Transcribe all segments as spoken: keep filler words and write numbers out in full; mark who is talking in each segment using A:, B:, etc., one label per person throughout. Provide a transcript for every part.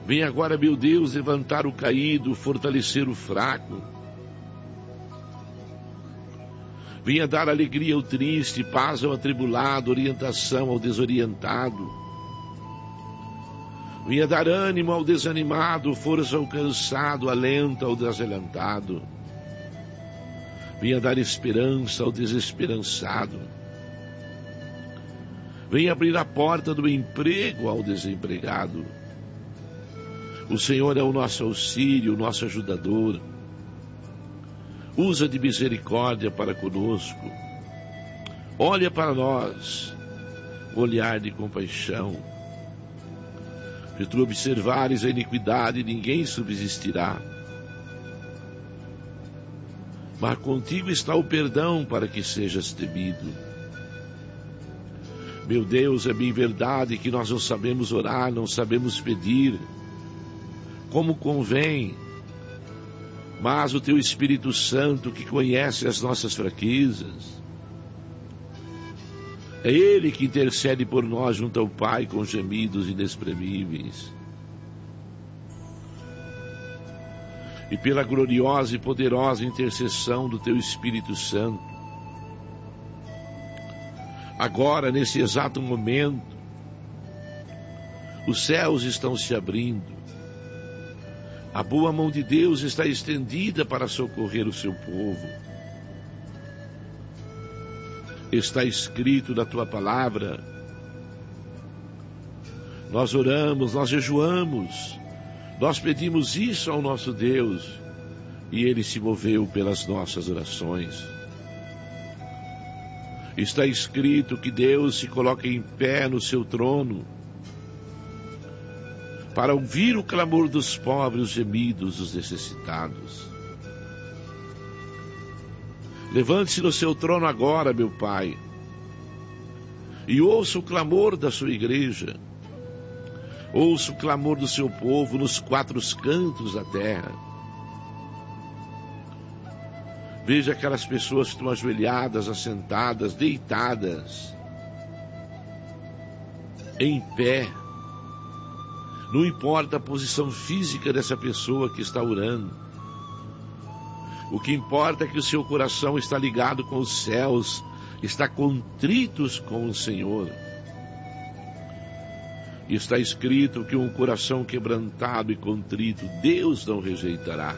A: Vem agora, meu Deus, levantar o caído, fortalecer o fraco. Venha dar alegria ao triste, paz ao atribulado, orientação ao desorientado. Venha dar ânimo ao desanimado, força ao cansado, alento ao desalentado. Venha dar esperança ao desesperançado. Venha abrir a porta do emprego ao desempregado. O Senhor é o nosso auxílio, o nosso ajudador. Usa de misericórdia para conosco. Olha para nós, olhar de compaixão. Se tu observares a iniquidade, ninguém subsistirá. Mas contigo está o perdão para que sejas temido. Meu Deus, é bem verdade que nós não sabemos orar, não sabemos pedir como convém. Mas o teu Espírito Santo, que conhece as nossas fraquezas, é Ele que intercede por nós junto ao Pai com gemidos inexprimíveis. E pela gloriosa e poderosa intercessão do teu Espírito Santo, agora, nesse exato momento, os céus estão se abrindo. A boa mão de Deus está estendida para socorrer o seu povo. Está escrito na tua palavra. Nós oramos, nós jejuamos, nós pedimos isso ao nosso Deus, e Ele se moveu pelas nossas orações. Está escrito que Deus se coloca em pé no seu trono, para ouvir o clamor dos pobres, os gemidos dos necessitados. Levante-se no seu trono agora, meu Pai, e ouça o clamor da sua igreja. Ouça o clamor do seu povo nos quatro cantos da terra. Veja aquelas pessoas que estão ajoelhadas, assentadas, deitadas, em pé. Não importa a posição física dessa pessoa que está orando. O que importa é que o seu coração está ligado com os céus, está contritos com o Senhor. E está escrito que um coração quebrantado e contrito, Deus não rejeitará.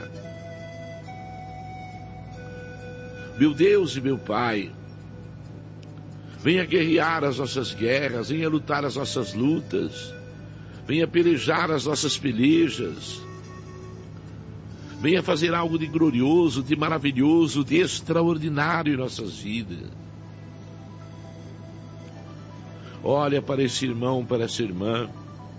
A: Meu Deus e meu Pai, venha guerrear as nossas guerras, venha lutar as nossas lutas, venha pelejar as nossas pelejas, venha fazer algo de glorioso, de maravilhoso, de extraordinário em nossas vidas. Olha para esse irmão, para essa irmã,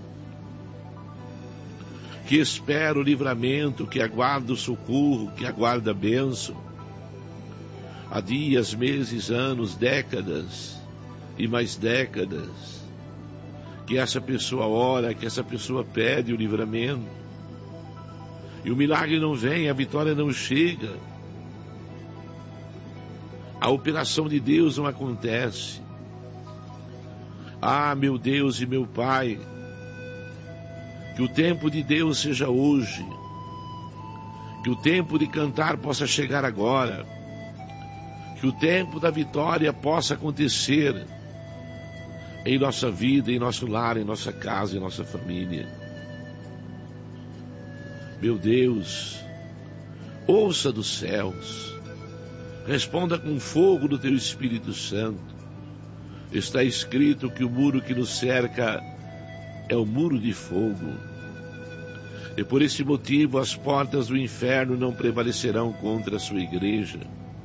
A: que espera o livramento, que aguarda o socorro, que aguarda a bênção. Há dias, meses, anos, décadas e mais décadas, que essa pessoa ora, que essa pessoa pede o livramento, e o milagre não vem, a vitória não chega, a operação de Deus não acontece. Ah, meu Deus e meu Pai, que o tempo de Deus seja hoje, que o tempo de cantar possa chegar agora, que o tempo da vitória possa acontecer em nossa vida, em nosso lar, em nossa casa, em nossa família. Meu Deus, ouça dos céus, responda com fogo do teu Espírito Santo. Está escrito que o muro que nos cerca é o muro de fogo. E por esse motivo as portas do inferno não prevalecerão contra a sua igreja.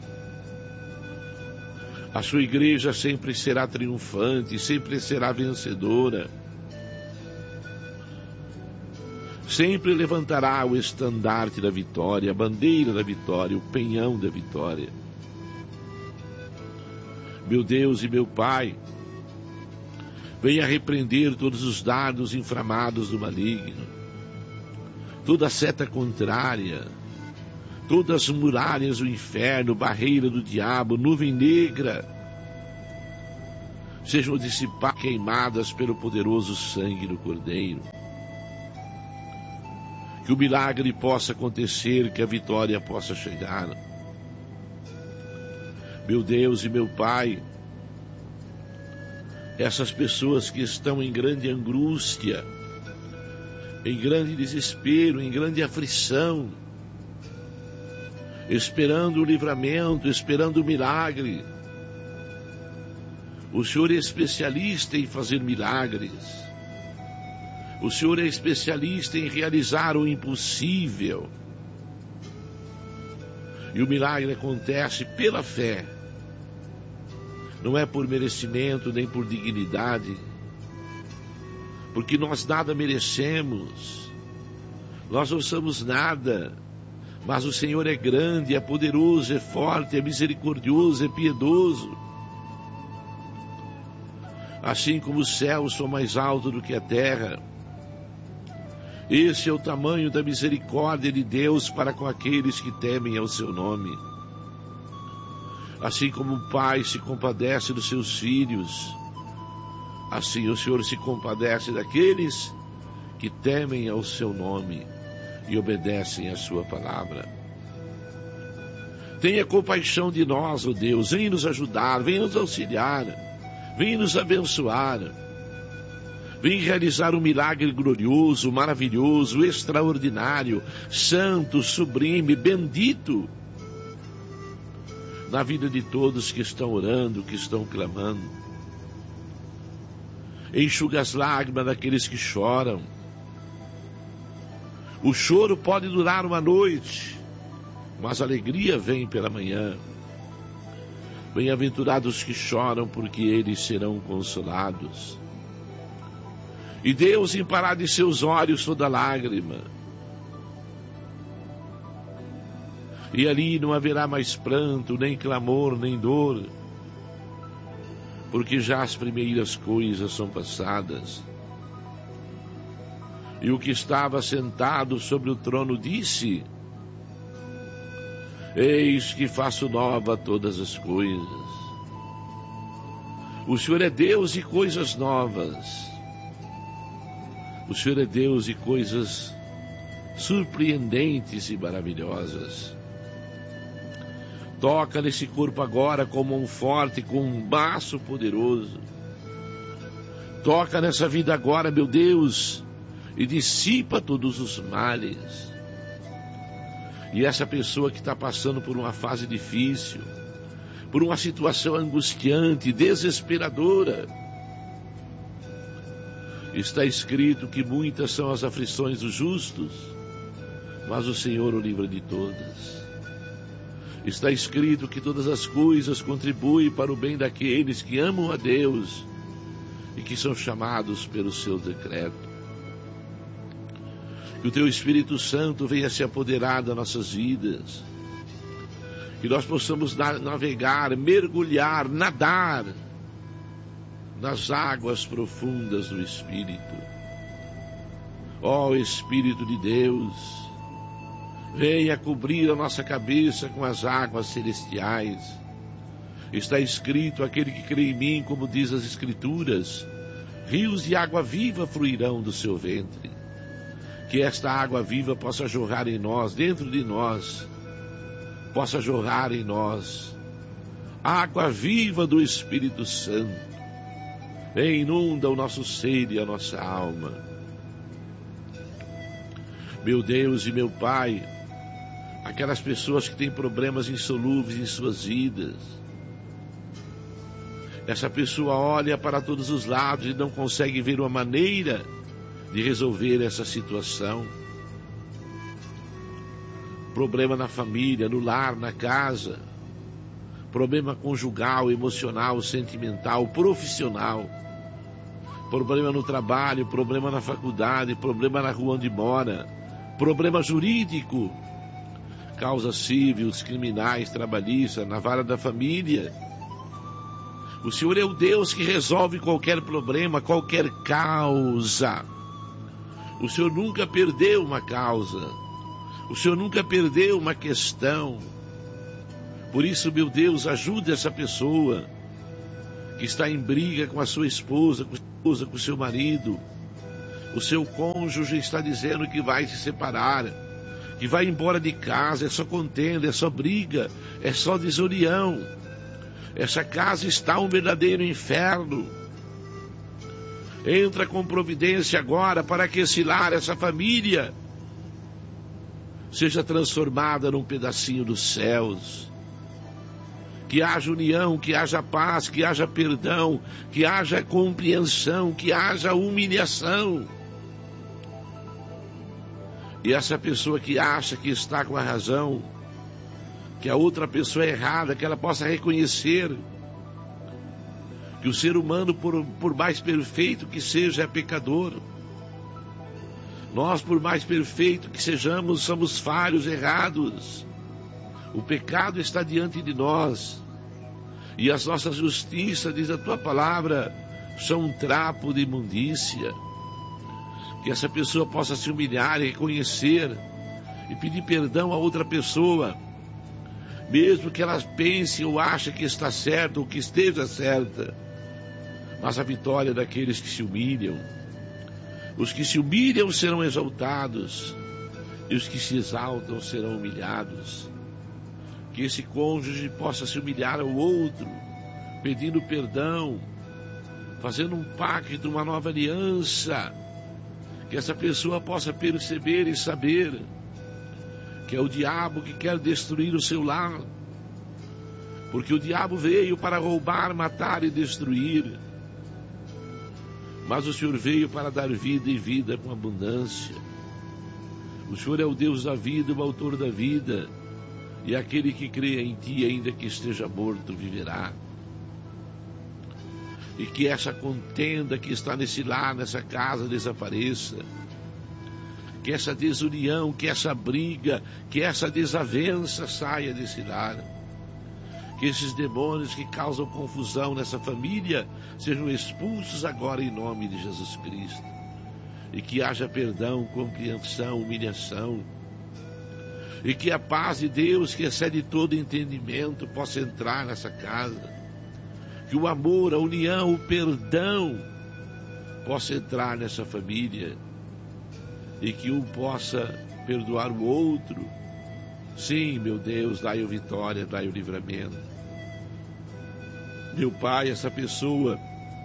A: A sua igreja sempre será triunfante, sempre será vencedora. Sempre levantará o estandarte da vitória, a bandeira da vitória, o penhão da vitória. Meu Deus e meu Pai, venha repreender todos os dardos inflamados do maligno, toda seta contrária, todas as muralhas do inferno, barreira do diabo, nuvem negra, sejam dissipadas, queimadas pelo poderoso sangue do Cordeiro. que o milagre possa acontecer, que a vitória possa chegar. Meu Deus e meu Pai, essas pessoas que estão em grande angústia, em grande desespero, em grande aflição, esperando o livramento, esperando o milagre. O Senhor é especialista em fazer milagres. O Senhor é especialista em realizar o impossível. E o milagre acontece pela fé. Não é por merecimento, nem por dignidade. Porque nós nada merecemos. Nós não somos nada. Mas o Senhor é grande, é poderoso, é forte, é misericordioso, é piedoso. Assim como os céus são mais altos do que a terra, esse é o tamanho da misericórdia de Deus para com aqueles que temem ao seu nome. Assim como o Pai se compadece dos seus filhos, assim o Senhor se compadece daqueles que temem ao seu nome e obedecem à sua palavra. Tenha compaixão de nós, ó Deus, venha nos ajudar, venha nos auxiliar, venha nos abençoar. Vem realizar um milagre glorioso, maravilhoso, extraordinário, santo, sublime, bendito, na vida de todos que estão orando, que estão clamando. Enxuga as lágrimas daqueles que choram. O choro pode durar uma noite, mas a alegria vem pela manhã. Bem-aventurados que choram, porque eles serão consolados. E Deus imparará de seus olhos toda lágrima. E ali não haverá mais pranto, nem clamor, nem dor, porque já as primeiras coisas são passadas. E o que estava sentado sobre o trono disse: eis que faço nova todas as coisas. O Senhor é Deus e coisas novas. O Senhor é Deus e coisas surpreendentes e maravilhosas. Toca nesse corpo agora com mão forte, com um braço poderoso. Toca nessa vida agora, meu Deus, e dissipa todos os males. E essa pessoa que está passando por uma fase difícil, por uma situação angustiante, desesperadora, está escrito que muitas são as aflições dos justos, mas o Senhor o livra de todas. Está escrito que todas as coisas contribuem para o bem daqueles que amam a Deus e que são chamados pelo seu decreto. Que o Teu Espírito Santo venha se apoderar das nossas vidas, que nós possamos navegar, mergulhar, nadar nas águas profundas do Espírito. Ó Espírito de Deus, venha cobrir a nossa cabeça com as águas celestiais. Está escrito: aquele que crê em mim, como diz as Escrituras, rios de água viva fluirão do seu ventre. Que esta água viva possa jorrar em nós, dentro de nós, possa jorrar em nós, água viva do Espírito Santo. Inunda o nosso ser e a nossa alma. Meu Deus e meu Pai, aquelas pessoas que têm problemas insolúveis em suas vidas, essa pessoa olha para todos os lados e não consegue ver uma maneira de resolver essa situação. Problema na família, no lar, na casa, problema conjugal, emocional, sentimental, profissional, problema no trabalho, problema na faculdade, problema na rua onde mora, problema jurídico, causas cíveis, criminais, trabalhistas, na vara da família. O Senhor é o Deus que resolve qualquer problema, qualquer causa. O Senhor nunca perdeu uma causa. O Senhor nunca perdeu uma questão. Por isso, meu Deus, ajude essa pessoa que está em briga com a sua esposa, com a esposa, com o seu marido, o seu cônjuge está dizendo que vai se separar, que vai embora de casa, é só contenda, é só briga, é só desunião. Essa casa está um verdadeiro inferno. Entra com providência agora para que esse lar, essa família, seja transformada num pedacinho dos céus. Que haja união, que haja paz, que haja perdão, que haja compreensão, que haja humilhação. E essa pessoa que acha que está com a razão, que a outra pessoa é errada, que ela possa reconhecer que o ser humano, por, por mais perfeito que seja, é pecador. Nós, por mais perfeito que sejamos, somos falhos, errados. O pecado está diante de nós. E as nossas justiças, diz a tua palavra, são um trapo de imundícia. Que essa pessoa possa se humilhar e reconhecer e pedir perdão a outra pessoa, mesmo que ela pense ou ache que está certa ou que esteja certa. Mas a vitória é daqueles que se humilham. Os que se humilham serão exaltados, e os que se exaltam serão humilhados. Que esse cônjuge possa se humilhar ao outro, pedindo perdão, fazendo um pacto, uma nova aliança. Que essa pessoa possa perceber e saber que é o diabo que quer destruir o seu lar. Porque o diabo veio para roubar, matar e destruir. Mas o Senhor veio para dar vida e vida com abundância. O Senhor é o Deus da vida, o autor da vida. E aquele que crê em ti, ainda que esteja morto, viverá. E que essa contenda que está nesse lar, nessa casa, desapareça. Que essa desunião, que essa briga, que essa desavença saia desse lar. Que esses demônios que causam confusão nessa família sejam expulsos agora em nome de Jesus Cristo. E que haja perdão, compreensão, humilhação. E que a paz de Deus, que excede todo entendimento, possa entrar nessa casa. Que o amor, a união, o perdão possa entrar nessa família. E que um possa perdoar o outro. Sim, meu Deus, dai-o vitória, dai-o livramento. Meu Pai, essa pessoa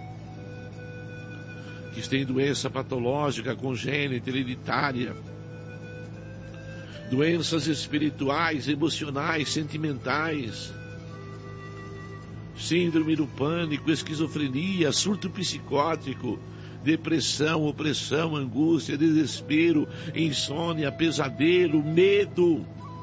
A: que tem doença patológica, congênita, hereditária, doenças espirituais, emocionais, sentimentais, síndrome do pânico, esquizofrenia, surto psicótico, depressão, opressão, angústia, desespero, insônia, pesadelo, medo.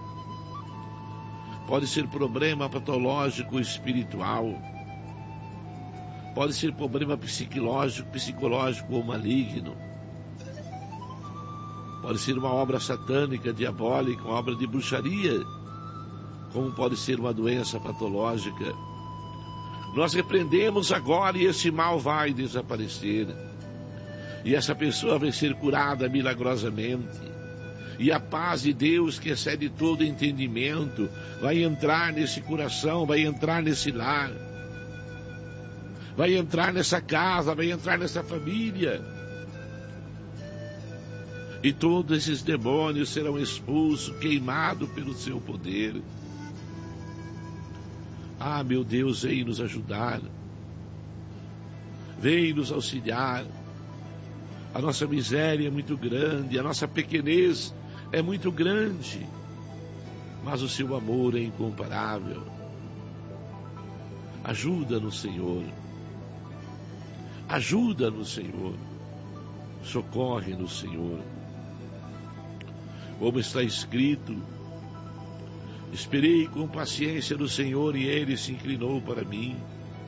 A: Pode ser problema patológico espiritual. Pode ser problema psicológico, psicológico ou maligno. Pode ser uma obra satânica, diabólica, uma obra de bruxaria. Como pode ser uma doença patológica. Nós repreendemos agora e esse mal vai desaparecer. E essa pessoa vai ser curada milagrosamente. E a paz de Deus, que excede todo entendimento, vai entrar nesse coração, vai entrar nesse lar. Vai entrar nessa casa, vai entrar nessa família. E todos esses demônios serão expulsos, queimados pelo seu poder. Ah, meu Deus, vem nos ajudar. Vem nos auxiliar. A nossa miséria é muito grande, a nossa pequenez é muito grande, mas o seu amor é incomparável. Ajuda-nos, Senhor. Ajuda-nos, Senhor. Socorre-nos, Senhor. Como está escrito, esperei com paciência no Senhor e Ele se inclinou para mim.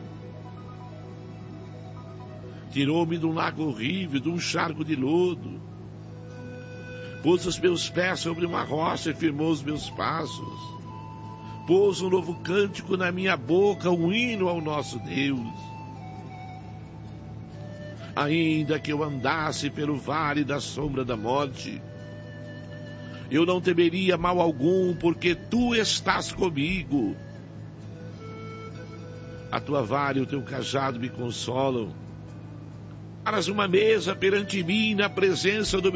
A: Tirou-me de um lago horrível, de um charco de lodo. Pôs os meus pés sobre uma rocha e firmou os meus passos. Pôs um novo cântico na minha boca, um hino ao nosso Deus. Ainda que eu andasse pelo vale da sombra da morte, eu não temeria mal algum, porque tu estás comigo. A tua vara e o teu cajado me consolam. uma mesa perante mim na presença do